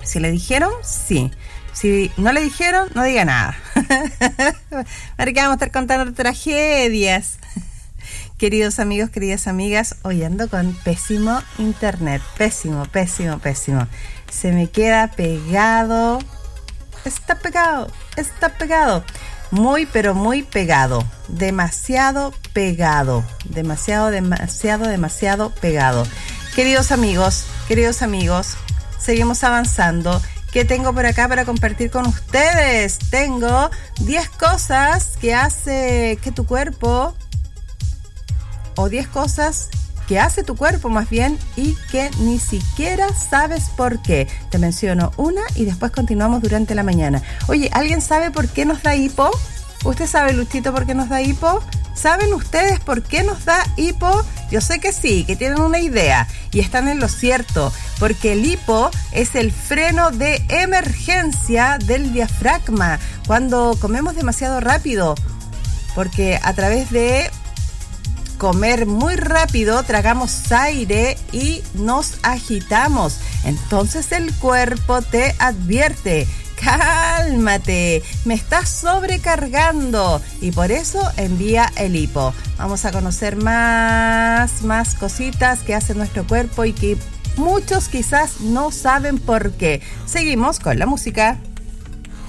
Si le dijeron, sí. Si no le dijeron, no diga nada. Ahora que vamos a estar contando tragedias. Queridos amigos, queridas amigas, hoy ando con pésimo internet. Pésimo. Se me queda pegado. Está pegado. Muy, pero muy pegado. Demasiado pegado. Demasiado pegado. Queridos amigos, seguimos avanzando. ¿Qué tengo por acá para compartir con ustedes? Tengo 10 cosas que hace que tu cuerpo, o 10 cosas que hace tu cuerpo más bien, y que ni siquiera sabes por qué. Te menciono una y después continuamos durante la mañana. Oye, ¿alguien sabe por qué nos da hipo? ¿Usted sabe, Luchito, por qué nos da hipo? ¿Saben ustedes por qué nos da hipo? Yo sé que sí, que tienen una idea y están en lo cierto, porque el hipo es el freno de emergencia del diafragma cuando comemos demasiado rápido, porque a través de comer muy rápido tragamos aire y nos agitamos. Entonces el cuerpo te advierte: cálmate, me estás sobrecargando, y por eso envía el hipo. Vamos a conocer más cositas que hace nuestro cuerpo y que muchos quizás no saben por qué. Seguimos con la música.